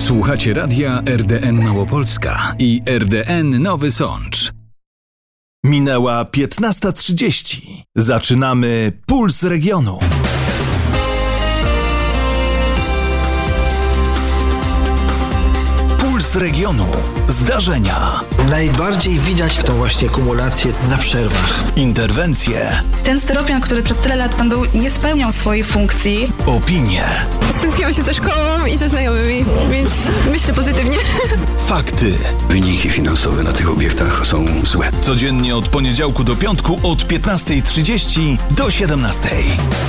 Słuchacie radia RDN Małopolska i RDN Nowy Sącz. Minęła 15:30. Zaczynamy Puls Regionu. Puls Regionu. Zdarzenia. Najbardziej widać tą właśnie kumulację na przerwach. Interwencje. Ten styropian, który przez tyle lat tam był, nie spełniał swojej funkcji. Opinie. Stęskniłam się ze szkołą i ze znajomymi, więc myślę pozytywnie. Fakty. Wyniki finansowe na tych obiektach są złe. Codziennie od poniedziałku do piątku od 15:30 do 17:00.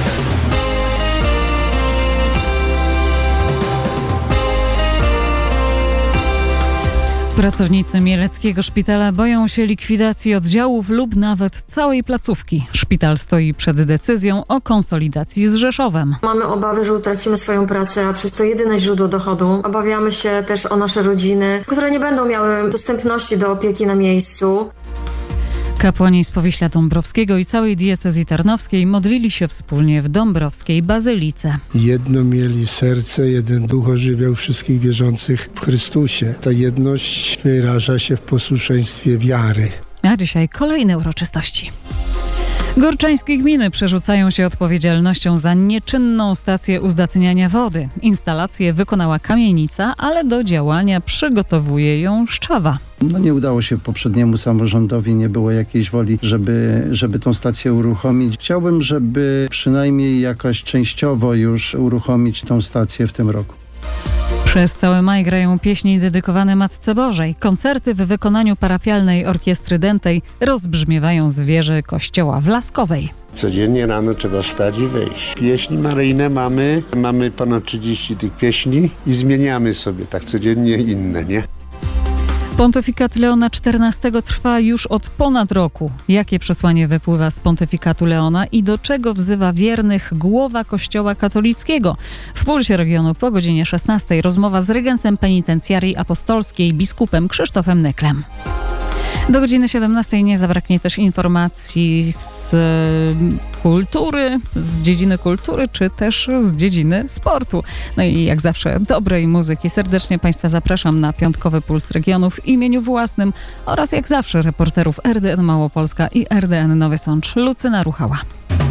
Pracownicy Mieleckiego Szpitala boją się likwidacji oddziałów lub nawet całej placówki. Szpital stoi przed decyzją o konsolidacji z Rzeszowem. Mamy obawy, że utracimy swoją pracę, a przez to jedyne źródło dochodu. Obawiamy się też o nasze rodziny, które nie będą miały dostępności do opieki na miejscu. Kapłani z Powiśla Dąbrowskiego i całej diecezji tarnowskiej modlili się wspólnie w Dąbrowskiej Bazylice. Jedno mieli serce, jeden duch ożywiał wszystkich wierzących w Chrystusie. Ta jedność wyraża się w posłuszeństwie wiary. A dzisiaj kolejne uroczystości. Gorczańskie gminy przerzucają się odpowiedzialnością za nieczynną stację uzdatniania wody. Instalację wykonała kamienica, ale do działania przygotowuje ją Szczawa. Nie udało się poprzedniemu samorządowi, nie było jakiejś woli, żeby tą stację uruchomić. Chciałbym, żeby przynajmniej jakoś częściowo już uruchomić tą stację w tym roku. Przez cały maj grają pieśni dedykowane Matce Bożej. Koncerty w wykonaniu parafialnej orkiestry dętej rozbrzmiewają z wieży kościoła w Laskowej. Codziennie rano trzeba wstać i wejść. Pieśni maryjne mamy ponad 30 tych pieśni i zmieniamy sobie tak codziennie inne, nie? Pontyfikat Leona XIV trwa już od ponad roku. Jakie przesłanie wypływa z pontyfikatu Leona i do czego wzywa wiernych głowa Kościoła katolickiego? W Pulsie Regionu po godzinie 16:00 rozmowa z regensem penitencjarii apostolskiej biskupem Krzysztofem Nyklem. Do godziny 17:00 nie zabraknie też informacji z kultury, z dziedziny kultury, czy też z dziedziny sportu. No i jak zawsze dobrej muzyki. Serdecznie Państwa zapraszam na piątkowy Puls Regionu w imieniu własnym oraz jak zawsze reporterów RDN Małopolska i RDN Nowy Sącz. Lucyna Ruchała.